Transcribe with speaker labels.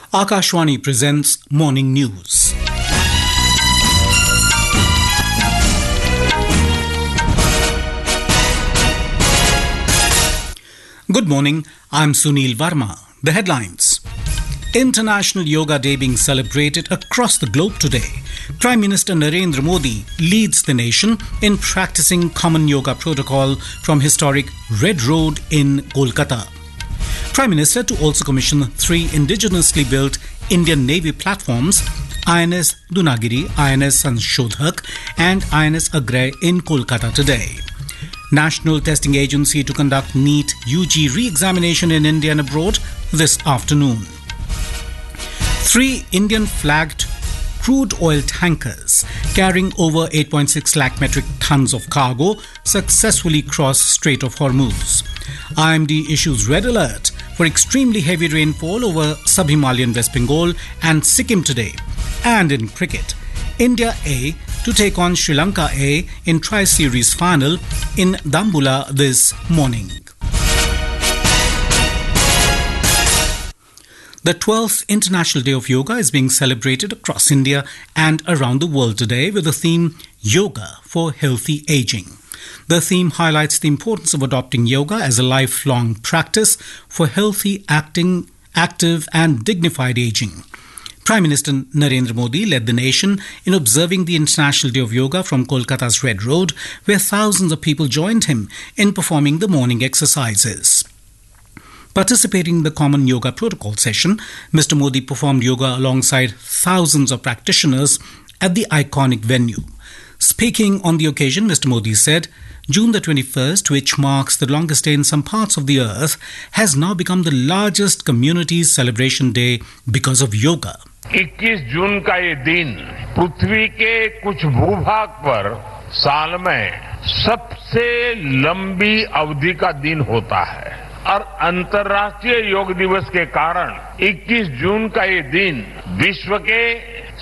Speaker 1: Akashwani presents Morning News. Good morning, I'm Sunil Varma. The headlines. International Yoga Day being celebrated across the globe today. Prime Minister Narendra Modi leads the nation in practicing common yoga protocol from historic Red Road in Kolkata. Prime Minister to also commission 3 indigenously built Indian Navy platforms, INS Dunagiri, INS Sanshodhak and INS Agray in Kolkata today. National Testing Agency to conduct NEET UG re-examination in India and abroad this afternoon. 3 Indian-flagged crude oil tankers carrying over 8.6 lakh metric tons of cargo successfully crossed Strait of Hormuz. IMD issues red alert for extremely heavy rainfall over sub-Himalayan West Bengal and Sikkim today. And in cricket, India A to take on Sri Lanka A in Tri-Series final in Dambulla this morning. The 12th International Day of Yoga is being celebrated across India and around the world today with the theme Yoga for Healthy Aging. The theme highlights the importance of adopting yoga as a lifelong practice for healthy, active and dignified aging. Prime Minister Narendra Modi led the nation in observing the International Day of Yoga from Kolkata's Red Road, where thousands of people joined him in performing the morning exercises. Participating in the Common Yoga Protocol session, Mr. Modi performed yoga alongside thousands of practitioners at the iconic venue. Speaking on the occasion, Mr. Modi said, June the 21st, which marks the longest day in some parts of the earth, has now become the largest community celebration day because of yoga.
Speaker 2: 21 जून का ये दिन पृथ्वी के कुछ भूभाग पर साल में सबसे लंबी अवधि का दिन होता है और अंतर्राष्ट्रीय योग दिवस के कारण 21 जून का ये दिन विश्व के